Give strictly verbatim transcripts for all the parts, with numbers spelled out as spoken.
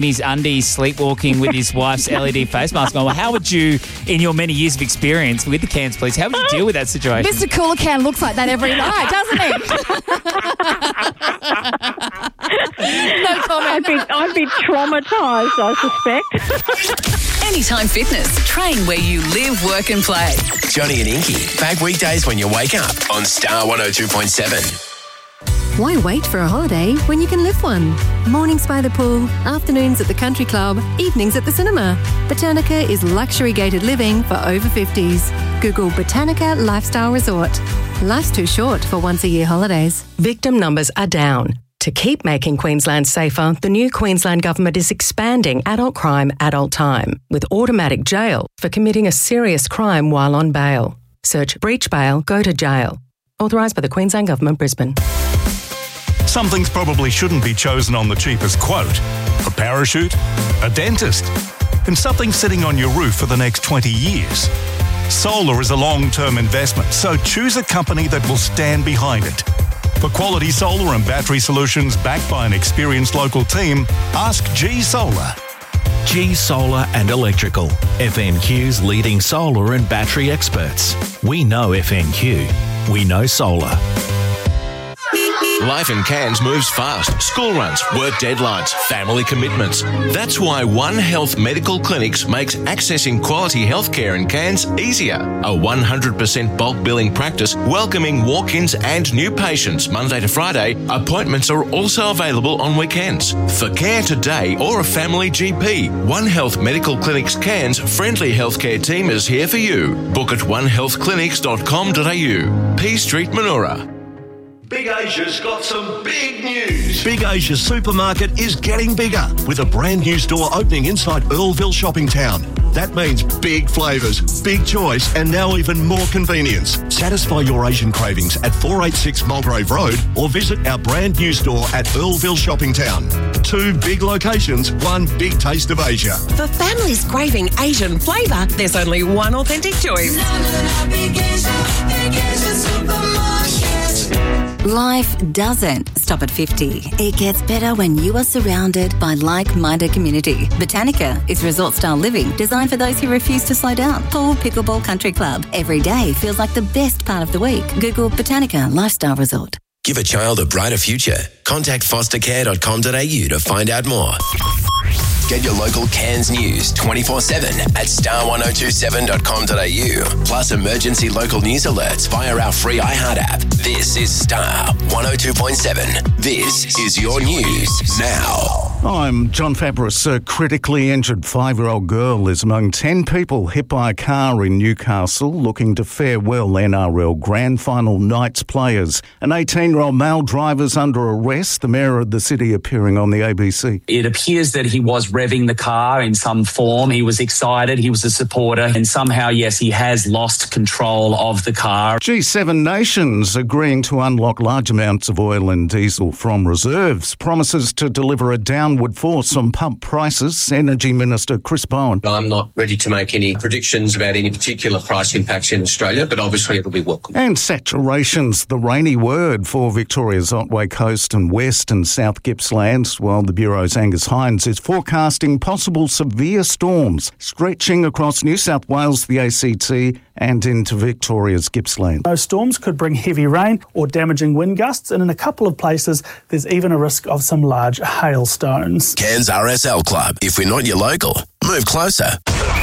his undies sleepwalking with his wife's L E D face mask on. How would you, in your many years of experience with the Cairns Police, how would you deal with that situation? Mister Cooler Can looks like that every night, doesn't he? No comment. I'd be, I'd be traumatised, I suspect. Anytime Fitness. Train where you live, work and play. Johnny and Inky, back weekdays when you wake up on Star one oh two point seven. Why wait for a holiday when you can live one? Mornings by the pool, afternoons at the country club, evenings at the cinema. Botanica is luxury gated living for over fifties. Google Botanica Lifestyle Resort. Life's too short for once-a-year holidays. Victim numbers are down. To keep making Queensland safer, the new Queensland Government is expanding adult crime, adult time, with automatic jail for committing a serious crime while on bail. Search breach bail, go to jail. Authorised by the Queensland Government, Brisbane. Some things probably shouldn't be chosen on the cheapest quote. A parachute, a dentist, and something sitting on your roof for the next twenty years. Solar is a long-term investment, so choose a company that will stand behind it. For quality solar and battery solutions backed by an experienced local team, ask G Solar. G Solar and Electrical, F N Q's leading solar and battery experts. We know F N Q. We know solar. Life in Cairns moves fast. School runs, work deadlines, family commitments. That's why One Health Medical Clinics makes accessing quality healthcare in Cairns easier. A one hundred percent bulk billing practice welcoming walk-ins and new patients Monday to Friday. Appointments are also available on weekends. For care today or a family G P, One Health Medical Clinics Cairns friendly healthcare team is here for you. Book at one health clinics dot com dot a u. P Street, Manoora. Big Asia's got some big news. Big Asia Supermarket is getting bigger with a brand new store opening inside Earlville Shopping Town. That means big flavours, big choice and now even more convenience. Satisfy your Asian cravings at four eighty-six Mulgrave Road or visit our brand new store at Earlville Shopping Town. Two big locations, one big taste of Asia. For families craving Asian flavour, there's only one authentic choice. Life doesn't stop at fifty. It gets better when you are surrounded by like-minded community. Botanica is resort-style living designed for those who refuse to slow down. Pool, pickleball, country club. Every day feels like the best part of the week. Google Botanica Lifestyle Resort. Give a child a brighter future. Contact foster care dot com dot a u to find out more. Get your local Cairns news twenty-four seven at star one oh two seven dot com dot a u. Plus emergency local news alerts via our free iHeart app. This is Star one oh two point seven. This is your news now. I'm John Fabris. A critically injured five-year-old girl is among ten people hit by a car in Newcastle looking to farewell N R L Grand Final night's players. An eighteen-year-old male driver's under arrest, the mayor of the city appearing on the A B C. It appears that he was revving the car in some form. He was excited, he was a supporter, and somehow, yes, he has lost control of the car. G seven nations agreeing to unlock large amounts of oil and diesel from reserves, promises to deliver a downward force on pump prices. Energy Minister Chris Bowen. I'm not ready to make any predictions about any particular price impacts in Australia, but obviously it'll be welcome. And saturation's the rainy word for Victoria's Otway Coast and West and South Gippsland, while the Bureau's Angus Hines is forecasting possible severe storms stretching across New South Wales, the A C T and into Victoria's Gippsland. Those storms could bring heavy rain or damaging wind gusts, and in a couple of places there's even a risk of some large hailstones. Cairns R S L Club. If we're not your local, move closer.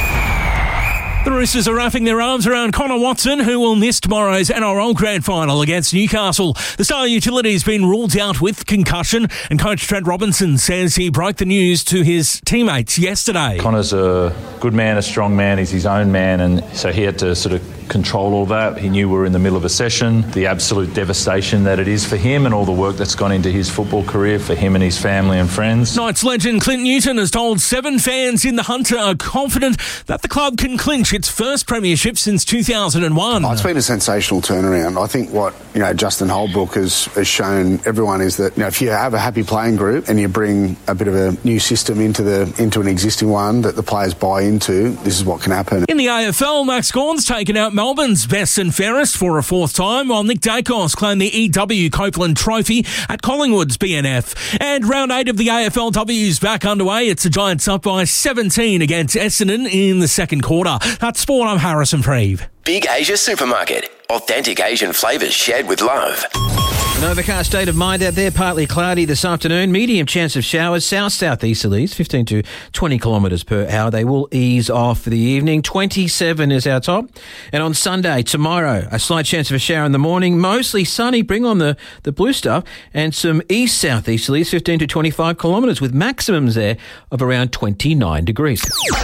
The Roosters are wrapping their arms around Connor Watson, who will miss tomorrow's N R L Grand Final against Newcastle. The Star Utility has been ruled out with concussion, and coach Trent Robinson says he broke the news to his teammates yesterday. Connor's a good man, a strong man, he's his own man, and so he had to sort of control all that. He knew we were in the middle of a session, the absolute devastation that it is for him and all the work that's gone into his football career for him and his family and friends. Knights legend Clint Newton has told Seven fans in the Hunter are confident that the club can clinch its first premiership since two thousand one. Oh, it's been a sensational turnaround. I think what you know Justin Holbrook has, has shown everyone is that you know if you have a happy playing group and you bring a bit of a new system into the into an existing one that the players buy into, this is what can happen. In the A F L, Max Gawn's taken out Melbourne's best and fairest for a fourth time, while Nick Dacos claimed the E W Copeland Trophy at Collingwood's B N F. And round eight of the A F L W's back underway. It's the Giants up by seventeen against Essendon in the second quarter. That's Sport. I'm Harrison Freeve. Big Asia Supermarket. Authentic Asian flavours shared with love. An overcast state of mind out there, partly cloudy this afternoon, medium chance of showers, south-southeasterlies, fifteen to twenty kilometres per hour. They will ease off for the evening. twenty-seven is our top. And on Sunday, tomorrow, a slight chance of a shower in the morning, mostly sunny, bring on the, the blue stuff, and some east-southeasterlies, fifteen to twenty-five kilometres, with maximums there of around twenty-nine degrees.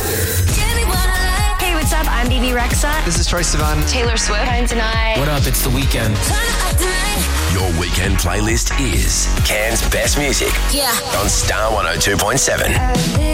Hey, what's up? I'm BB Rexa. This is Troye Sivan. Taylor Swift. Time tonight. What up? It's The Weeknd. Your weekend playlist is Cairns' best music. Yeah. On Star one oh two point seven.